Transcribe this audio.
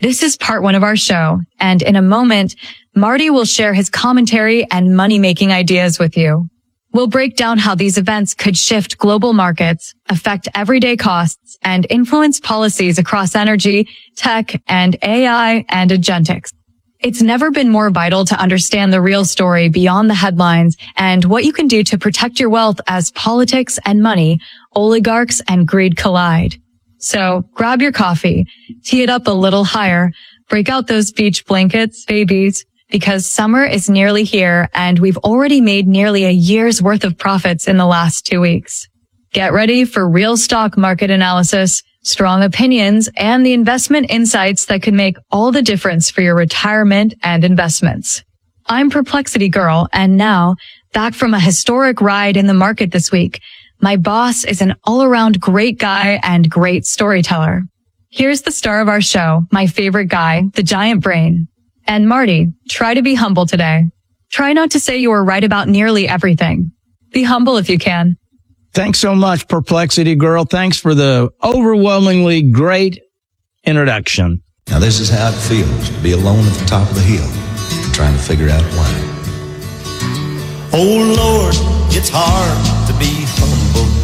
This is part one of our show, and in a moment, Marty will share his commentary and money-making ideas with you. We'll break down how these events could shift global markets, affect everyday costs, and influence policies across energy, tech, and AI and agentics. It's never been more vital to understand the real story beyond the headlines and what you can do to protect your wealth as politics and money, oligarchs and greed collide. So grab your coffee, tee it up a little higher, break out those beach blankets, babies, because summer is nearly here and we've already made nearly a year's worth of profits in the last 2 weeks. Get ready for real stock market analysis, strong opinions, and the investment insights that can make all the difference for your retirement and investments. I'm Perplexity Girl, and now, back from a historic ride in the market this week, my boss is an all-around great guy and great storyteller. Here's the star of our show, my favorite guy, the giant brain. And Marty, try to be humble today. Try not to say you were right about nearly everything. Be humble if you can. Thanks so much, Perplexity Girl. Thanks for the overwhelmingly great introduction. Now, this is how it feels to be alone at the top of the hill, trying to figure out why. Oh, Lord, it's hard to be humble